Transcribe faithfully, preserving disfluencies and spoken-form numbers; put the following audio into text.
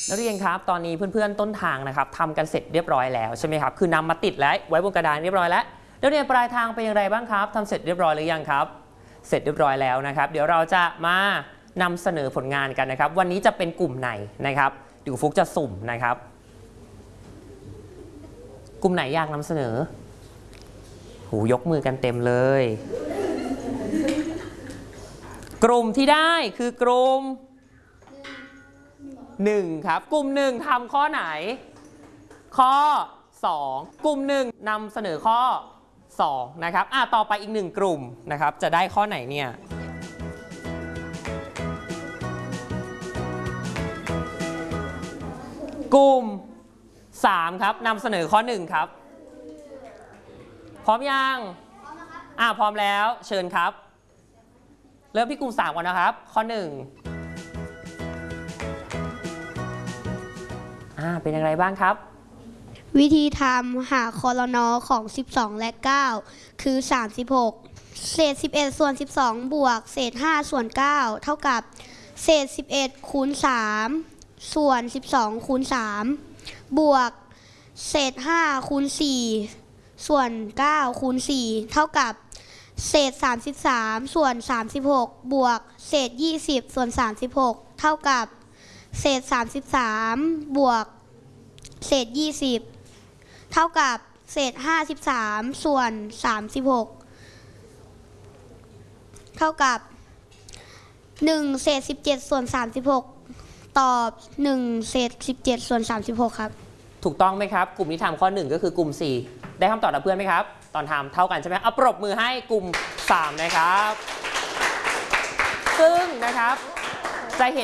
นักเรียนครับตอนนี้เพื่อนๆต้นทางนะครับทำกันเสร็จเรียบร้อยแล้วใช่ไหมครับคือนำมาติดแล้วไว้บนกระดานเรียบร้อยแล้วนักเรียนปลายทางเป็นอย่างไรบ้างครับทำเสร็จเรียบร้อยหรือยังครับเสร็จเรียบร้อยแล้วนะครับเดี๋ยวเราจะมานำเสนอผลงานกันนะครับวันนี้จะเป็นกลุ่มไหนนะครับเดี๋ยวฟุกจะสุ่มนะครับกลุ่มไหนอยากนำเสนอหูยกมือกันเต็มเลยกลุ่มที่ได้คือกลุ่มหนึ่งครับกลุ่มหนึ่งทำข้อไหนข้อสองกลุ่มหนึ่งนำเสนอข้อสองนะครับอ่ะต่อไปอีกหนึ่งกลุ่มนะครับจะได้ข้อไหนเนี่ยกลุ่มสามครับนำเสนอข้อหนึ่งครับพร้อมยังอ่ะพร้อมแล้วเชิญครับเริ่มที่กลุ่มสามก่อนนะครับข้อหนึ่งอ่าเป็นอย่างไรบ้างครับวิธีทำหาคอลนอของสิบสองและเก้าคือสามสิบหกเศษสิบเอ็ดส่วนสิบสองบวกเศษห้าส่วนเก้าเท่ากับเศษสิบเอ็ดคูณสามส่วนสิบสองคูณสามบวกเศษห้าคูณสี่ส่วนเก้าคูณสี่เท่ากับเศษสามสิบสามส่วนสามสิบหกบวกเศษยี่สิบส่วนสามสิบหกเท่ากับเศษสามสิบสามบวกเศษยี่สิบเท่ากับเศษห้าสิบสามส่วนสามสิบหกเท่ากับหนึ่งเศษสิบเจ็ดส่วนสามสิบหกตอบหนึ่งเศษสิบเจ็ดส่วนสามสิบหกครับถูกต้องไหมครับกลุ่มที่ทำข้อหนึ่งก็คือกลุ่มสี่ได้คำตอบจากเพื่อนไหมครับตอนทำเท่ากันใช่ไหมเอาปรบมือให้กลุ่มสามนะครับซึ่งนะครับจะเห็น